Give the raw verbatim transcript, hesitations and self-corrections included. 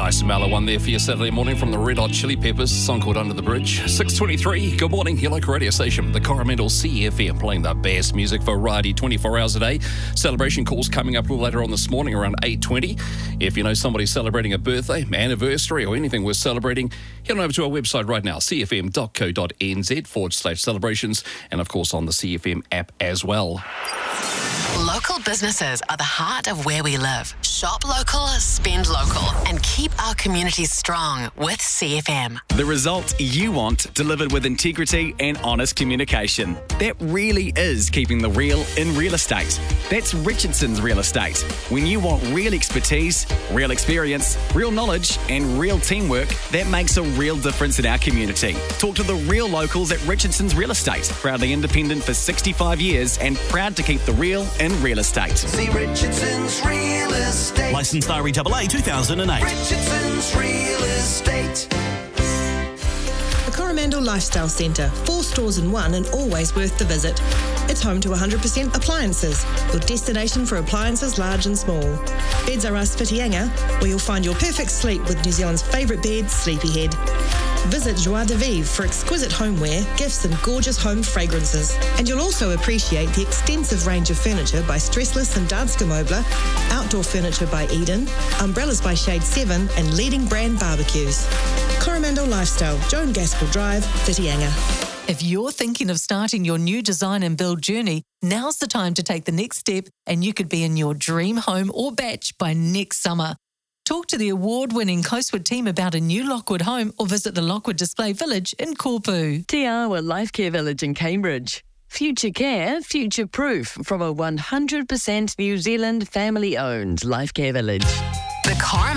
Nice mellow one there for your Saturday morning from the Red Hot Chili Peppers, a song called Under the Bridge. six twenty-three, good morning, your local radio station, the Coromandel C F M, playing the best music variety twenty-four hours a day. Celebration calls coming up a little later on this morning around eight twenty. If you know somebody celebrating a birthday, anniversary or anything worth celebrating, head on over to our website right now, c f m dot co dot n z forward slash celebrations, and of course on the C F M app as well. Local businesses are the heart of where we live. Shop local, spend local, and keep our communities strong with C F M. The result you want, delivered with integrity and honest communication. That really is keeping the real in real estate. That's Richardson's Real Estate. When you want real expertise, real experience, real knowledge, and real teamwork, that makes a real difference in our community. Talk to the real locals at Richardson's Real Estate. Proudly independent for sixty-five years and proud to keep the real in real estate. See Richardson's Real Estate. Licensed R E A A two thousand eight. Richardson's Real Estate. The Coromandel Lifestyle Centre, four stores in one and always worth the visit. It's home to one hundred percent appliances, your destination for appliances large and small. Beds R Us Whitianga, where you'll find your perfect sleep with New Zealand's favourite bed, Sleepyhead. Visit Joie de Vivre for exquisite homeware, gifts and gorgeous home fragrances. And you'll also appreciate the extensive range of furniture by Stressless and Danske Möbler, outdoor furniture by Eden, umbrellas by Shade seven and leading brand barbecues. Coromandel Lifestyle, Joan Gaskell Drive, Whitianga. If you're thinking of starting your new design and build journey, now's the time to take the next step and you could be in your dream home or batch by next summer. Talk to the award-winning Coastwood team about a new Lockwood home or visit the Lockwood Display Village in Korpu. Te Awa Life Care Village in Cambridge. Future care, future-proof from a one hundred percent New Zealand family-owned Life Care Village. The Coromandel